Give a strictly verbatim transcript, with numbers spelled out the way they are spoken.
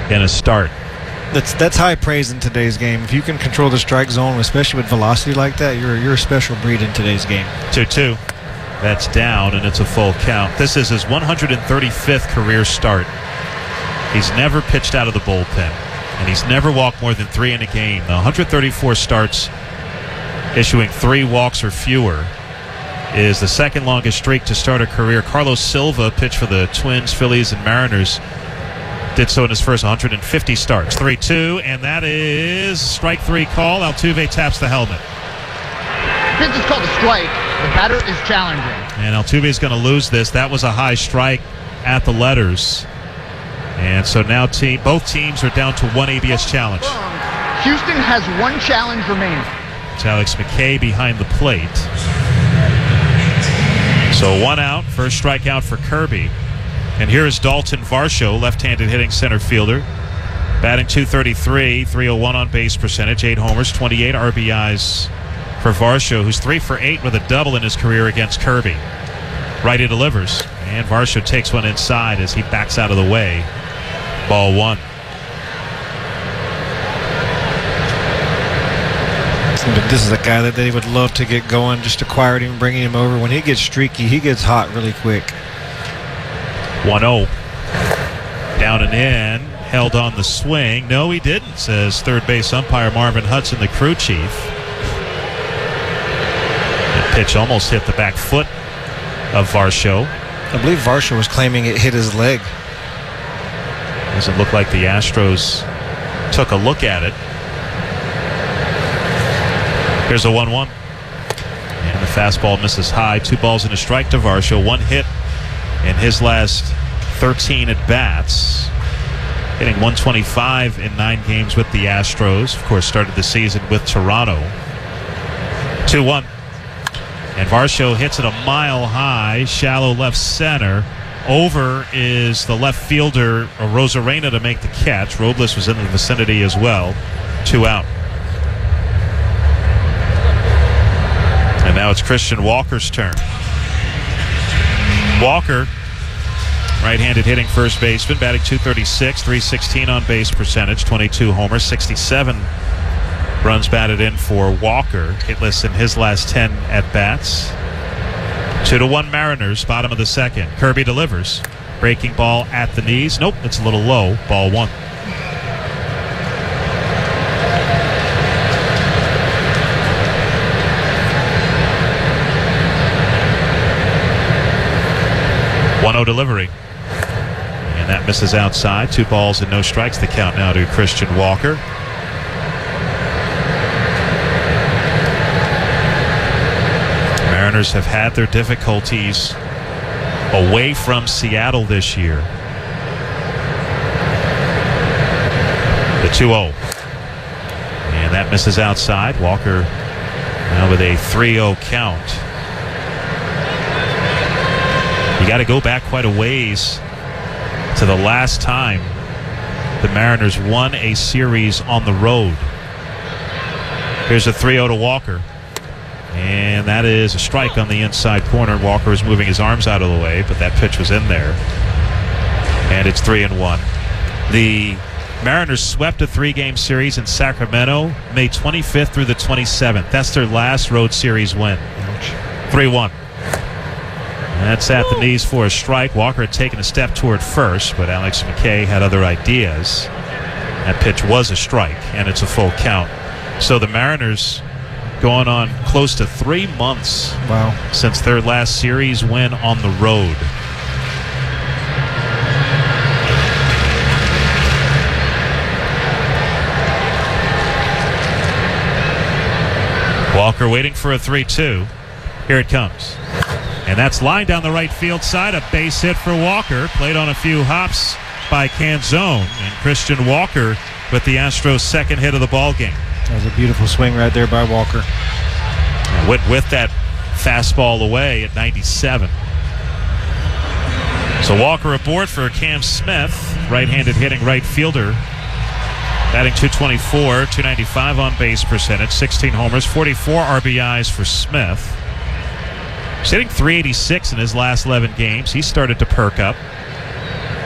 in a start. That's that's high praise in today's game. If you can control the strike zone, especially with velocity like that, you're you're a special breed in today's game. two two. That's down, and it's a full count. This is his one hundred thirty-fifth career start. He's never pitched out of the bullpen, and he's never walked more than three in a game. The one hundred thirty-four starts, issuing three walks or fewer, is the second longest streak to start a career. Carlos Silva pitched for the Twins, Phillies, and Mariners. Did so in his first one hundred fifty starts. three two, and that is strike three call. Altuve taps the helmet. Pitch is called a strike. The batter is challenging. And Altuve's going to lose this. That was a high strike at the letters. And so now team, both teams are down to one A B S challenge. Houston has one challenge remaining. It's Alex McKay behind the plate. So one out, first strikeout for Kirby. And here is Dalton Varsho, left-handed hitting center fielder. Batting two thirty-three, three oh one on base percentage, eight homers, twenty-eight R B Is for Varsho, who's three for eight with a double in his career against Kirby. Righty delivers, and Varsho takes one inside as he backs out of the way. Ball one. This is a guy that they would love to get going, just acquired him, bringing him over. When he gets streaky, he gets hot really quick. one oh. Down and in. Held on the swing. No, he didn't, says third base umpire Marvin Hudson, the crew chief. That pitch almost hit the back foot of Varsho. I believe Varsho was claiming it hit his leg. Doesn't look like the Astros took a look at it. Here's a one one. And the fastball misses high. Two balls and a strike to Varsho. One hit in his last thirteen at-bats. Hitting one twenty-five in nine games with the Astros. Of course, started the season with Toronto. two one. And Varsho hits it a mile high, shallow left center. Over is the left fielder, Rosarena, to make the catch. Robles was in the vicinity as well. Two out. And now it's Christian Walker's turn. Walker, right-handed hitting first baseman, batting two thirty-six, three sixteen on base percentage, twenty-two homers, sixty-seven runs batted in for Walker. Hitless in his last ten at-bats. Two to one Mariners, bottom of the second. Kirby delivers. Breaking ball at the knees. Nope, it's a little low. Ball one. one oh delivery. And that misses outside. Two balls and no strikes. The count now to Christian Walker. Mariners have had their difficulties away from Seattle this year. The two oh. And that misses outside. Walker now with a three oh count. You got to go back quite a ways to the last time the Mariners won a series on the road. Here's a three oh to Walker. And that is a strike on the inside corner. Walker is moving his arms out of the way, but that pitch was in there. And it's three and one. The Mariners swept a three-game series in Sacramento, May twenty-fifth through the twenty-seventh. That's their last road series win. three one. That's at the knees for a strike. Walker had taken a step toward first, but Alex McKay had other ideas. That pitch was a strike, and it's a full count. So the Mariners going on close to three months wow. since their last series win on the road. Walker waiting for a three two. Here it comes. And that's lined down the right field side. A base hit for Walker. Played on a few hops by Canzone. And Christian Walker with the Astros' second hit of the ball game. That was a beautiful swing right there by Walker. Went with that fastball away at ninety-seven. So Walker aboard for Cam Smith, right-handed hitting right fielder. Batting two twenty-four, two ninety-five on base percentage, sixteen homers, forty-four R B Is for Smith. He's hitting three eighty-six in his last eleven games. He started to perk up.